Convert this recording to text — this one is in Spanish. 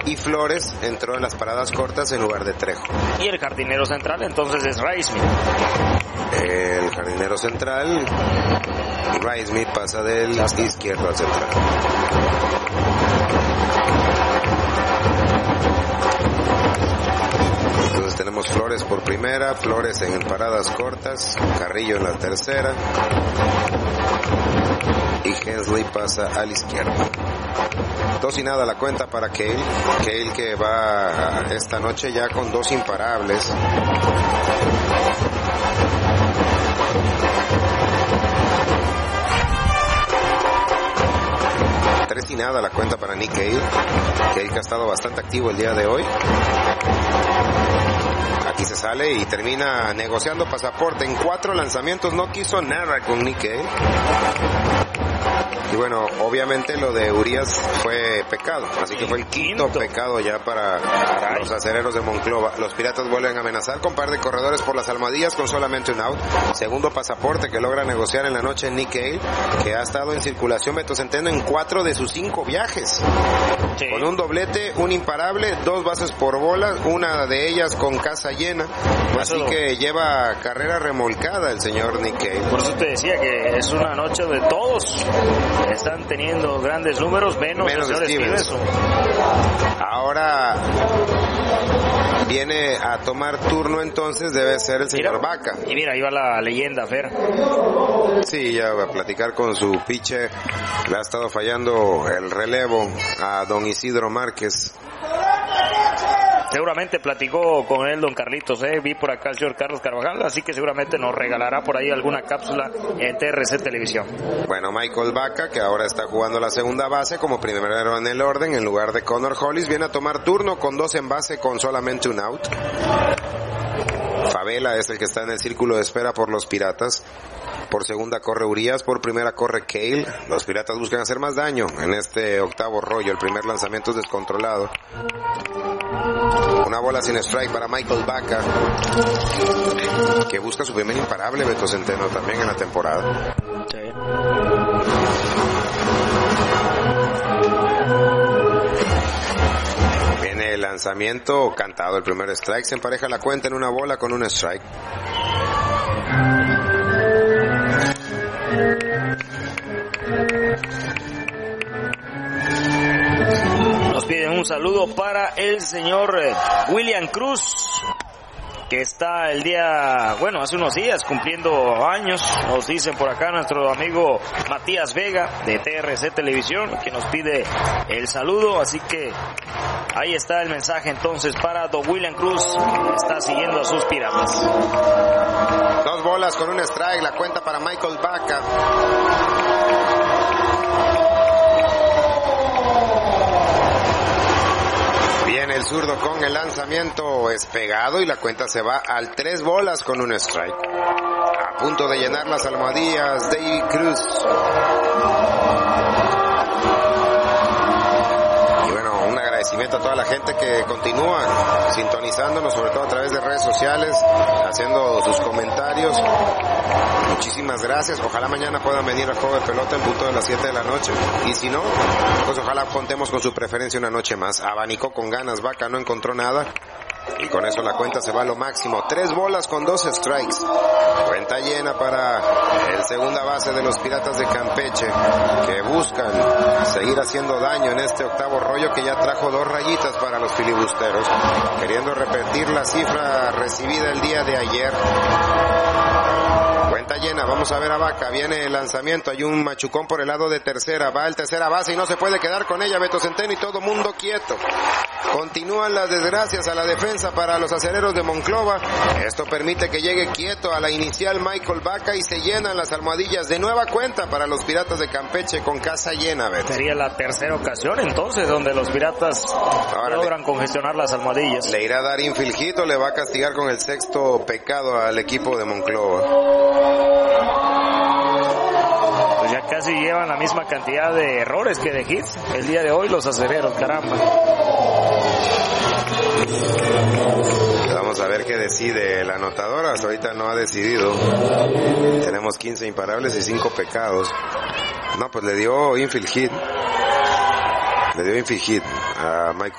y Flores entró en las paradas cortas en lugar de Trejo. Y el jardinero central entonces es Rice-Smith. El jardinero central, Rice-Smith, pasa del izquierdo al central. Entonces tenemos Flores por primera, Flores en paradas cortas, Carrillo en la tercera y Hensley pasa al izquierdo. 2-0 la cuenta para Cale que va esta noche ya con 2 imparables. Nada la cuenta para Nick Cale que ha estado bastante activo el día de hoy. Aquí se sale y termina negociando pasaporte. En 4 lanzamientos no quiso nada con Nick Cale. Y bueno, obviamente lo de Urias fue pecado, así que fue el quinto pecado ya para los acereros de Monclova. Los Piratas vuelven a amenazar con par de corredores por las almohadillas con solamente un out. Segundo pasaporte que logra negociar en la noche Nick Cale, que ha estado en circulación Beto Centeno en 4 de sus 5 viajes. Sí. Con un doblete, un imparable, 2 bases por bola, una de ellas con casa llena. Así que lleva carrera remolcada el señor Nick Cale. Por eso te decía que es una noche de todos. Están teniendo grandes números, menos el señor Stevenson. Ahora viene a tomar turno, entonces debe ser el señor Vaca. Y mira, ahí va la leyenda, Fer. Sí, ya va a platicar con su pitcher. Le ha estado fallando el relevo a don Isidro Márquez. Seguramente platicó con él don Carlitos, vi por acá al señor Carlos Carvajal, así que seguramente nos regalará por ahí alguna cápsula en TRC Televisión. Bueno, Michael Vaca, que ahora está jugando la segunda base como primero en el orden en lugar de Connor Hollis, viene a tomar turno con 2 en base con solamente un out. Favela es el que está en el círculo de espera por los Piratas. Por segunda corre Urias, por primera corre Cale. Los Piratas buscan hacer más daño en este octavo rollo. El primer lanzamiento es descontrolado. Una bola sin strike para Michael Vaca, que busca su primer imparable, Beto Centeno, también en la temporada. Sí. Viene el lanzamiento cantado, el primer strike. Se empareja la cuenta en una bola con un strike. Nos piden un saludo para el señor William Cruz, que está el día, bueno, hace unos días cumpliendo años. Nos dicen por acá nuestro amigo Matías Vega de TRC Televisión, que nos pide el saludo, así que ahí está el mensaje entonces para don William Cruz, que está siguiendo a sus Piratas. 2 bolas con un strike, la cuenta para Michael Vaca. Viene el zurdo con el lanzamiento, es pegado y la cuenta se va al 3 bolas con un strike. A punto de llenar las almohadillas, David Cruz. Y bueno, un agradecimiento a toda la gente que continúa sintonizándonos, sobre todo a través de redes sociales, haciendo sus comentarios. Muchísimas gracias. Ojalá mañana puedan venir al juego de pelota en punto de las 7 de la noche. Y si no, pues ojalá contemos con su preferencia una noche más. Abanicó con ganas, Vaca no encontró nada. Y con eso la cuenta se va a lo máximo. 3 bolas con 2 strikes. Cuenta llena para el segunda base de los Piratas de Campeche, que buscan seguir haciendo daño en este octavo rollo que ya trajo 2 rayitas para los filibusteros, queriendo repetir la cifra recibida el día de ayer. Cuenta llena, vamos a ver a Vaca, viene el lanzamiento, hay un machucón por el lado de tercera, va el tercera base y no se puede quedar con ella Beto Centeno y todo mundo quieto. Continúan las desgracias a la defensa para los acereros de Monclova. Esto permite que llegue quieto a la inicial Michael Vaca y se llenan las almohadillas de nueva cuenta para los Piratas de Campeche con casa llena, Beto. Sería la tercera ocasión entonces donde los Piratas logran congestionar las almohadillas. ¿Le irá a dar infield hit o le va a castigar con el 6º pecado al equipo de Monclova? Pues ya casi llevan la misma cantidad de errores que de hits el día de hoy los acereros, caramba. Vamos a ver qué decide el anotador. Hasta ahorita no ha decidido. Tenemos 15 imparables y 5 pecados. No, pues le dio infield hit. Le dio infield hit a Michael